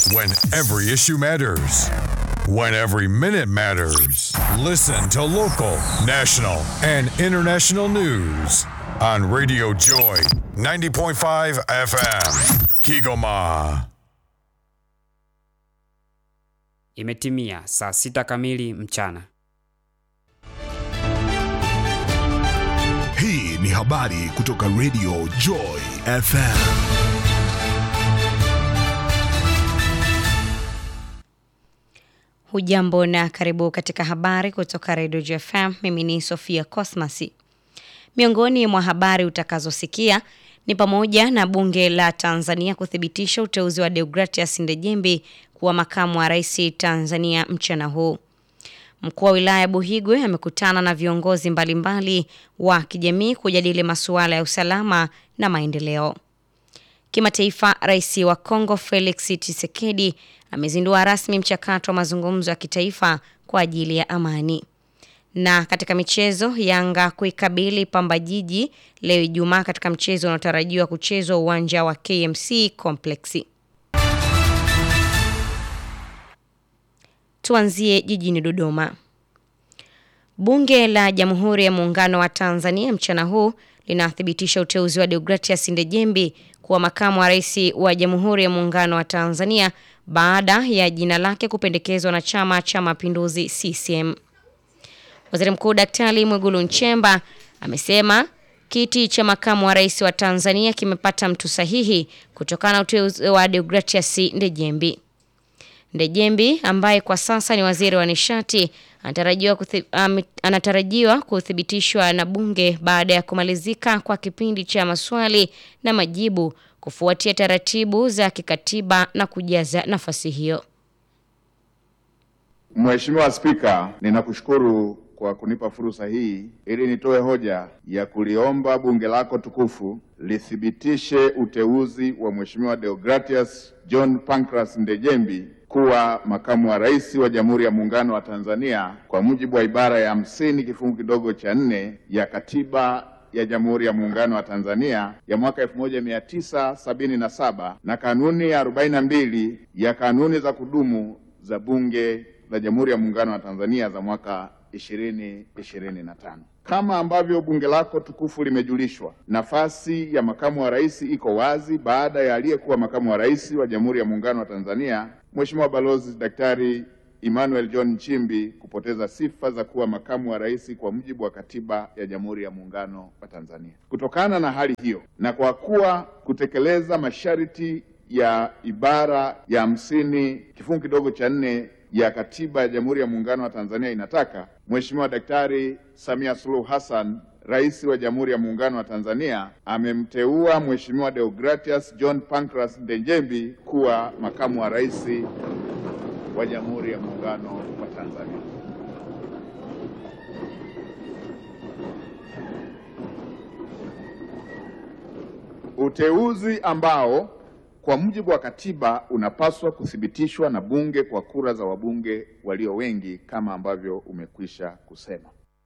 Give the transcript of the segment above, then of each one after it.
When every issue matters. When every minute matters. Listen to local, national, and international news on Radio Joy 90.5 FM. Kigoma. Imetimia saa 6 kamili mchana. Hii ni habari kutoka Radio Joy FM. Hujambo na karibu katika habari kutoka Radio Joy FM. Mimi ni Sofia Cosmasi. Miongoni mwa habari utakazosikia ni pamoja na bunge la Tanzania kuthibitisha uteuzi wa Deogratias Ndejembi kuwa makamu wa rais Tanzania mchana huu. Mkuu wa wilaya Buhigwe amekutana na viongozi mbalimbali wa kijamii kujadili masuala ya usalama na maendeleo. Kimataifa, Rais wa Kongo Felix Tshisekedi amezindua rasmi mchakato wa mazungumzo ya kitaifa kwa ajili ya amani. Na katika michezo, Yanga kuikabili Pamba Jiji leo Ijumaa katika mchezo unaotarajiwa kuchezwa uwanja wa KMC Complex. Tuanzie jijini Dodoma. Bunge la Jamhuri ya Muungano wa Tanzania mchana huu linathibitisha uteuzi wa Deogratias Ndejembi kuwa makamu wa rais wa Jamhuri ya Muungano wa Tanzania baada ya jina lake kupendekezwa na Chama cha Mapinduzi CCM. Waziri Mkuu Daktari Mwigulu Nchemba amesema kiti cha makamu wa rais wa Tanzania kimepata mtu sahihi kutokana na uteuzi wa Deogratias Ndejembi. Ndejembi ambaye kwa sasa ni waziri wa nishati anatarajiwa kuthibitishwa na bunge baada ya kumalizika kwa kipindi cha maswali na majibu kufuatia taratibu za kikatiba na kujaza nafasi hiyo. Mheshimiwa Spika, ninakushukuru kwa kunipa fursa hii ili nitoe hoja ya kuliomba bunge lako tukufu lithibitishe uteuzi wa Mheshimiwa Deogratias John Pancras Ndejembi kuwa makamu wa rais wa Jamhuri ya Muungano wa Tanzania kwa mujibu wa ibara ya 50 kifungu kidogo cha 4 ya Katiba ya Jamhuri ya Muungano wa Tanzania ya mwaka 1977 na kanuni ya 42 ya kanuni za kudumu za Bunge la Jamhuri ya Muungano wa Tanzania za mwaka 2025. Kama ambavyo bunge lako tukufu limejulishwa, nafasi ya makamu wa rais iko wazi baada ya aliyekuwa makamu wa rais wa Jamhuri ya Muungano wa Tanzania Mheshimiwa Balozi Daktari Emmanuel John Nchimbi kupoteza sifa za kuwa makamu wa rais kwa mujibu wa Katiba ya Jamhuri ya Muungano wa Tanzania. Kutokana na hali hiyo na kwa kuwa kutekeleza masharti ya ibara ya 50 kifungu kidogo cha 4 ya Katiba ya Jamhuri ya Muungano wa Tanzania inataka Mheshimiwa Daktari Samia Suluhu Hassan, Rais wa Jamhuri ya Muungano wa Tanzania, amemteua Mheshimiwa Deogratias John Pancras Ndejembi kuwa makamu wa rais wa Jamhuri ya Muungano wa Tanzania. Uteuzi ambao kwa mujibu wa katiba unapaswa kuthibitishwa na bunge kwa kura za wabunge walio wengi kama ambavyo umekwisha kusema.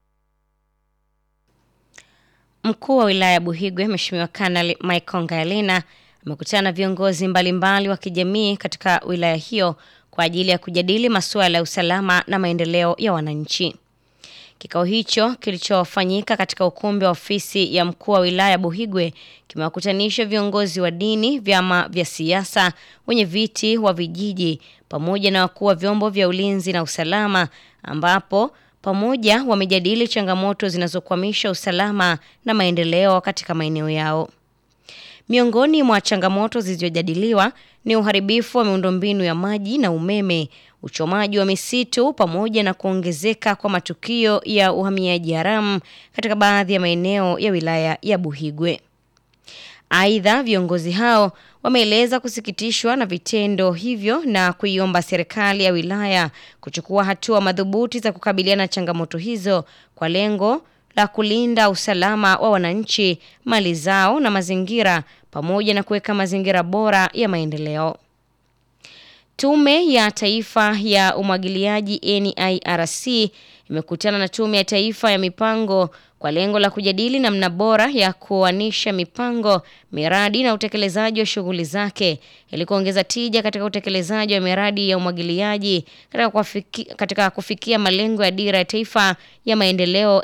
Mkuu wa wilaya Buhigwe Mheshimiwa Kanali Michael Ngailina amekutana na viongozi mbalimbali wa kijamii katika wilaya hiyo kwa ajili ya kujadili masuala ya usalama na maendeleo ya wananchi. Kikao hicho kilichofanyika katika ukumbi wa ofisi ya mkuu wa wilaya Buhigwe kimewakutanisha viongozi wa dini, vyama vya siasa, wenye viti wa vijiji pamoja na wakuu wa vyombo vya ulinzi na usalama, ambapo pamoja wamejadili changamoto zinazokwamisha usalama na maendeleo katika maeneo yao. Miongoni mwa changamoto zilizojadiliwa ni uharibifu wa miundombinu ya maji na umeme, uchomaji wa misitu pamoja na kuongezeka kwa matukio ya uhamiaji haramu katika baadhi ya maeneo ya wilaya ya Buhigwe. Aidha, viongozi hao wameeleza kusikitishwa na vitendo hivyo na kuiomba serikali ya wilaya kuchukua hatua madhubuti za kukabiliana na changamoto hizo kwa lengo la kulinda usalama wa wananchi, mali zao na mazingira pamoja na kuweka mazingira bora ya maendeleo. Tume ya Taifa ya Umwagiliaji NIRC imekutana na Tume ya Taifa ya Mipango kwa lengo la kujadili namna bora ya kuanisha mipango, miradi na utekelezaji wa shughuli zake ili kuongeza tija katika utekelezaji wa miradi ya umwagiliaji katika kufikia malengo ya Dira ya Taifa ya Maendeleo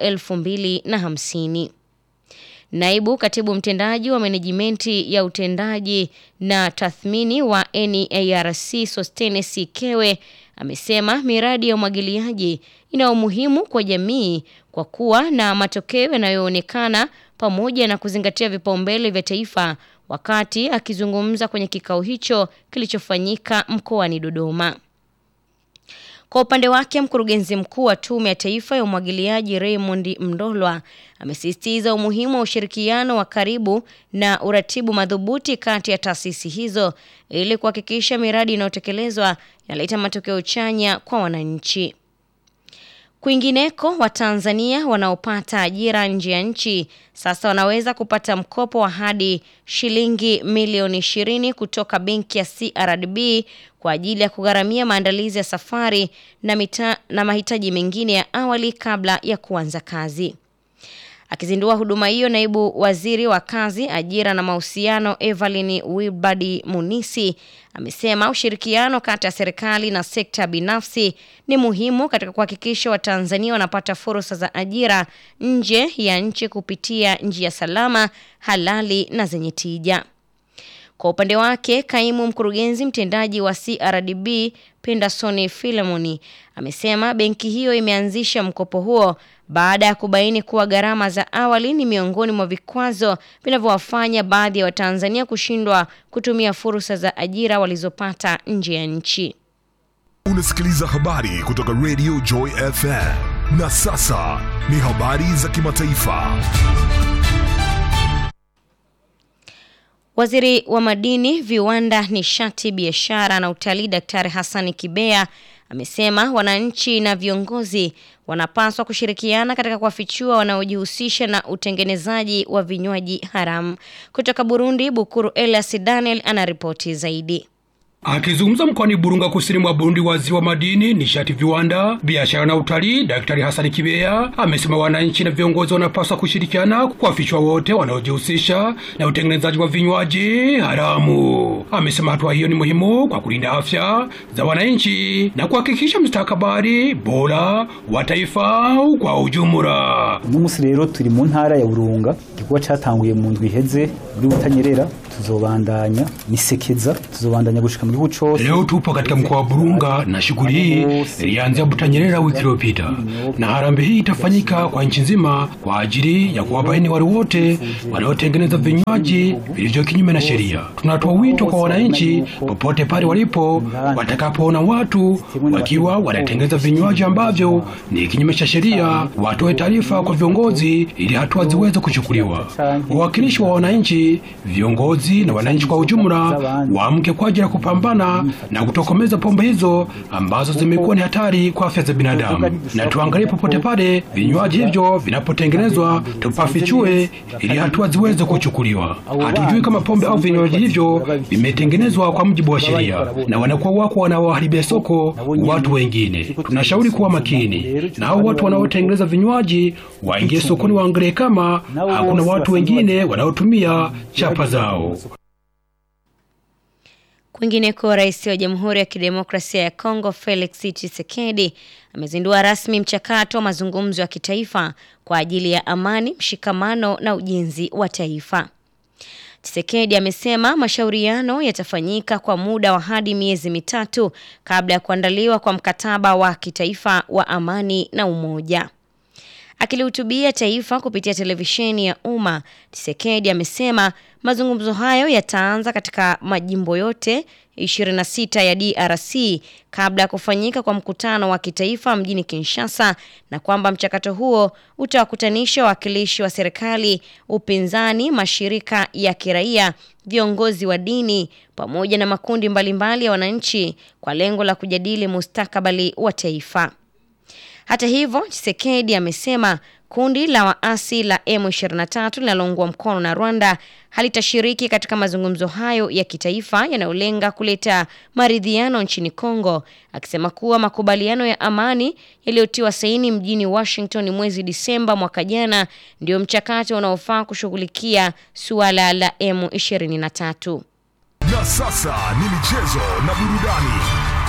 2050. Naibu Katibu Mtendaji wa Management ya Utendaji na Tathmini wa NEARC Sostenes Kewe amesema miradi ya umwagiliaji ina umuhimu kwa jamii kwa kuwa na matokeo yanayoonekana pamoja na kuzingatia vipaumbele vya taifa, wakati akizungumza kwenye kikao hicho kilichofanyika mkoani Dodoma. Kwa upande wake, mkurugenzi mkuu wa Tume ya Taifa ya Umwagiliaji Raymond Mndolwa amesisitiza umuhimu wa ushirikiano wa karibu na uratibu madhubuti kati ya taasisi hizo ili kuhakikisha miradi inayotekelezwa inaleta matokeo chanya kwa wananchi. Kwingineko, Watanzania wanaopata ajira nje ya nchi sasa wanaweza kupata mkopo wa hadi shilingi milioni 20 kutoka benki ya CRDB kwa ajili ya kugharamia maandalizi ya safari na mahitaji mengine ya awali kabla ya kuanza kazi. Akizindua huduma hiyo, naibu waziri wa kazi, ajira na mahusiano Evelyn Wilbard Munisi amesema ushirikiano kati ya serikali na sekta binafsi ni muhimu katika kuhakikisha Watanzania wanapata fursa za ajira nje ya nchi kupitia njia salama, halali na zenye tija. Kwa upande wake, kaimu mkurugenzi mtendaji wa CRDB Penderson Philemoni amesema benki hiyo imeanzisha mkopo huo baada ya kubaini kuwa gharama za awali ni miongoni mwa vikwazo vinavyowafanya baadhi ya Watanzania kushindwa kutumia fursa za ajira walizopata nje ya nchi. Unasikiliza habari kutoka Radio Joy FM. Na sasa ni habari za kimataifa. Waziri wa Madini, Viwanda, Nishati, Biashara na Utalii Daktari Hassan Kibea amesema wananchi na viongozi wanapaswa kushirikiana katika kuwafichua wanaojihusisha na utengenezaji wa vinywaji haramu. Kutoka Burundi, Bukuru Elias Daniel anaripoti zaidi. Akizungumza mkoani Burunga kusini mwa Burundi, waziri wa Madini, Nishati, Viwanda, Biashara na Utalii Daktari Hassan Kibea amesema wananchi na viongozi wanapaswa kushirikiana kuwafichua wote wanaojihusisha na utengenezaji wa vinywaji haramu. Amesema hatua hiyo ni muhimu kwa kulinda afya za wananchi na kuhakikisha mustakabali bora wa taifa kwa ujumla. Umunsi rero turi mu ntara ya Burunga, gikorwa cyatanguye mu ndwi iheze muri Butanyerera, tuzobandanya nisekeza, tuzobandanya gushika mu gihugu cyose. Leo tupo katika mkoa wa Burunga na shughuli hii ilianza Butanyerera wiki iliyopita, na harambee hii itafanyika kwa nchi nzima kwa ajili ya kuwabaini wale wote wanaotengeneza vinywaji vilivyo kinyume na sheria. Tunatoa wito kwa wananchi popote pale walipo, watakapoona watu wakiwa wanatengeneza vinywaji ambavyo ni kinyume cha sheria, watoe taarifa kwa viongozi ili hatua ziweze kuchukuliwa. Wawakilishi wa wananchi, viongozi na wananchi kwa ujumla waamke kwa ajili ya kupambana na kutokomeza pombe hizo ambazo zimekuwa ni hatari kwa afya za binadamu. Na tuangalie popote pale vinywaji hivyo vinapotengenezwa, tupafichue ili hatua ziweze kuchukuliwa. Hatujui kama pombe au vinywaji hivyo vimetengenezwa kwa mujibu wa sheria na wanakuwa wako wanaoharibia soko watu wengine. Tunashauri kuwa makini na hao watu wanaotengeneza vinywaji waingie sokoni, waangalie kama hakuna watu wengine wanaotumia chapa zao. Kwingineko, Rais wa Jamhuri ya Kidemokrasia ya Kongo Felix Tshisekedi amezindua rasmi mchakato wa mazungumzo ya kitaifa kwa ajili ya amani, mshikamano na ujenzi wa taifa. Tshisekedi amesema mashauriano yatafanyika kwa muda wa hadi miezi mitatu kabla ya kuandaliwa kwa mkataba wa kitaifa wa amani na umoja. Akilihutubia taifa kupitia televisheni ya umma, Tshisekedi amesema mazungumzo hayo yataanza katika majimbo yote 26 ya DRC kabla ya kufanyika kwa mkutano wa kitaifa mjini Kinshasa, na kwamba mchakato huo utawakutanisha wawakilishi wa serikali, upinzani, mashirika ya kiraia, viongozi wa dini pamoja na makundi mbalimbali ya wananchi kwa lengo la kujadili mustakabali wa taifa. Hata hivyo, Tshisekedi amesema Kundi la waasi la M23 linaloungwa mkono na Rwanda halitashiriki katika mazungumzo hayo ya kitaifa yanayolenga kuleta maridhiano nchini Kongo, akisema kuwa makubaliano ya amani yaliyotiwa saini mjini Washington mwezi Disemba mwaka jana ndio mchakato unaofaa kushughulikia suala la M23. Na sasa ni michezo na burudani.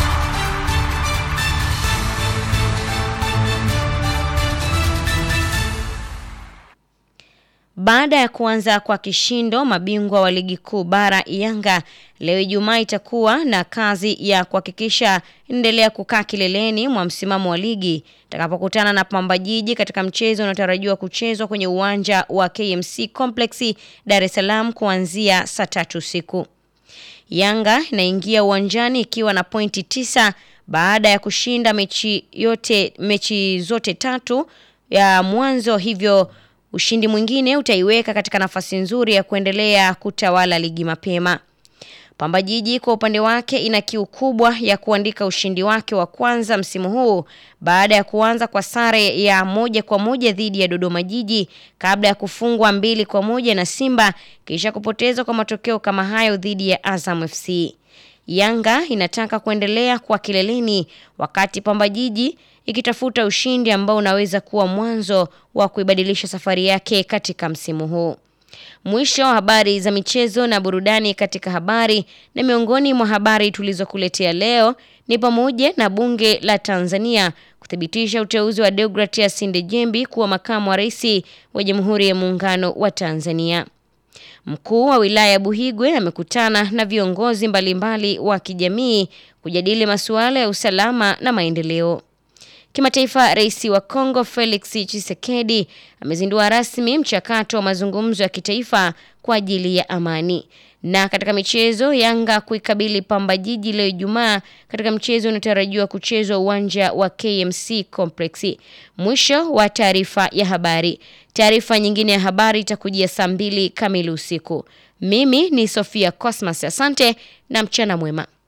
Baada ya kuanza kwa kishindo, mabingwa wa ligi kuu bara Yanga leo Ijumaa itakuwa na kazi ya kuhakikisha endelea kukaa kileleni mwa msimamo wa ligi itakapokutana na Pamba Jiji katika mchezo unaotarajiwa kuchezwa kwenye uwanja wa KMC Complex Dar es Salaam kuanzia saa 3 usiku. Yanga inaingia uwanjani ikiwa na pointi 9 baada ya kushinda mechi zote 3 ya mwanzo, hivyo ushindi mwingine utaiweka katika nafasi nzuri ya kuendelea kutawala ligi mapema. Pamba Jiji kwa upande wake ina kiu kubwa ya kuandika ushindi wake wa kwanza msimu huu baada ya kuanza kwa sare ya 1-1 dhidi ya Dodoma Jiji kabla ya kufungwa 2-1 na Simba kisha kupoteza kwa matokeo kama hayo dhidi ya Azam FC. Yanga inataka kuendelea kwa kileleni wakati Pamba Jiji ikitafuta ushindi ambao unaweza kuwa mwanzo wa kuibadilisha safari yake katika msimu huu. Mwisho wa habari za michezo na burudani katika habari, na miongoni mwa habari tulizokuletea leo ni pamoja na bunge la Tanzania kuthibitisha uteuzi wa Deogratias Ndejembi kuwa makamu wa rais wa Jamhuri ya Muungano wa Tanzania. Mkuu wa wilaya ya Buhigwe amekutana na viongozi mbalimbali wa kijamii kujadili masuala ya usalama na maendeleo. Kimataifa, rais wa Kongo Felix Tshisekedi amezindua rasmi mchakato wa mazungumzo ya kitaifa kwa ajili ya amani. Na katika michezo, Yanga kuikabili Pamba Jiji leo Ijumaa katika mchezo unatarajiwa kuchezwa uwanja wa KMC Complex. Mwisho wa taarifa ya habari. Taarifa nyingine ya habari itakujia saa 2 kamili usiku. Mimi ni Sofia Cosmas, asante na mchana mwema.